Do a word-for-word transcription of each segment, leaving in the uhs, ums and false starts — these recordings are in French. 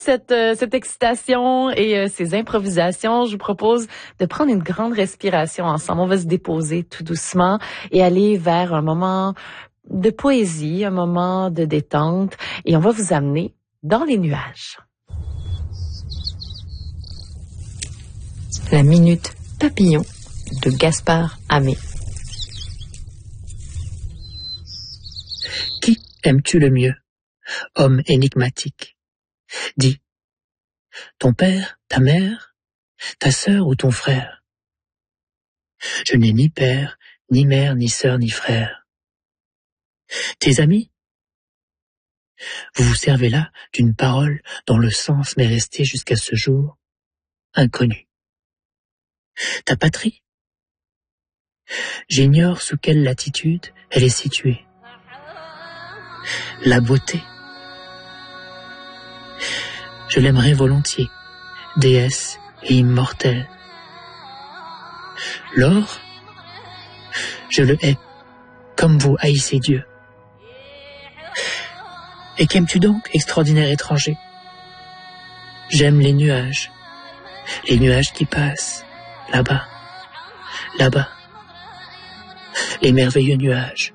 Cette, euh, cette excitation et euh, ces improvisations, je vous propose de prendre une grande respiration ensemble. On va se déposer tout doucement et aller vers un moment de poésie, un moment de détente, et on va vous amener dans les nuages. La minute papillon de Gaspard Hamé. Qui aimes-tu le mieux, homme énigmatique? Dis, ton père, ta mère, ta sœur ou ton frère? Je n'ai ni père, ni mère, ni sœur, ni frère. Tes amis? Vous vous servez là d'une parole dont le sens m'est resté jusqu'à ce jour inconnu. Ta patrie? J'ignore sous quelle latitude elle est située. La beauté? Je l'aimerais volontiers, déesse et immortelle. L'or? Je le hais, comme vous haïssez Dieu. Et qu'aimes-tu donc, extraordinaire étranger? J'aime les nuages, les nuages qui passent, là-bas, là-bas, les merveilleux nuages.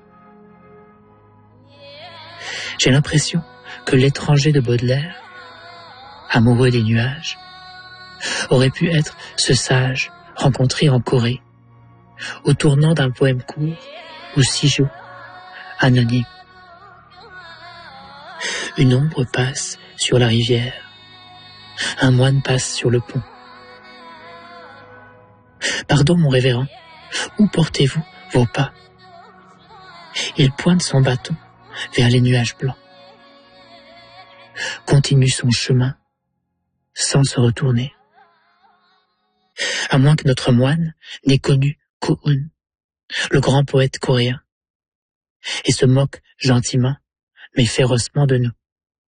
J'ai l'impression que l'étranger de Baudelaire, amoureux des nuages, aurait pu être ce sage rencontré en Corée, au tournant d'un poème court ou Sijo, anonyme. Une ombre passe sur la rivière, un moine passe sur le pont. Pardon, mon révérend, où portez-vous vos pas? Il pointe son bâton vers les nuages blancs, continue son chemin sans se retourner. À moins que notre moine n'ait connu Ko-un, le grand poète coréen, et se moque gentiment mais férocement de nous.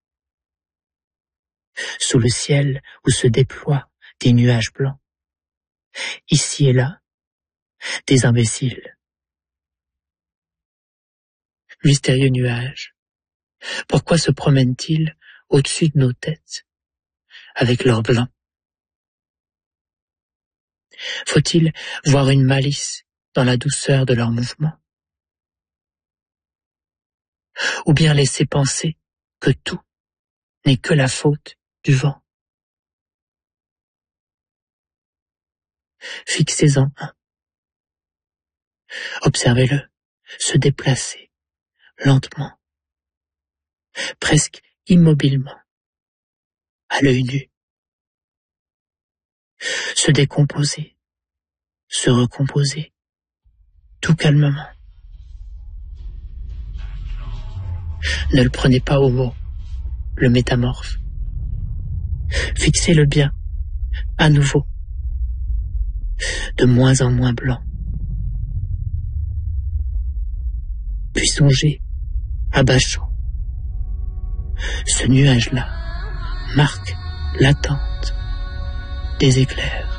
Sous le ciel où se déploient des nuages blancs, ici et là, des imbéciles. Mystérieux nuages, pourquoi se promènent-ils au-dessus de nos têtes, avec leur blanc? Faut-il voir une malice dans la douceur de leurs mouvements? Ou bien laisser penser que tout n'est que la faute du vent? Fixez-en un. Observez-le se déplacer lentement, presque immobilement, à l'œil nu, se décomposer, se recomposer, tout calmement. Ne le prenez pas au mot, le métamorphe. Fixez-le bien, à nouveau, de moins en moins blanc. Puis songez, à bas chaud, ce nuage-là marque l'attente des éclairs.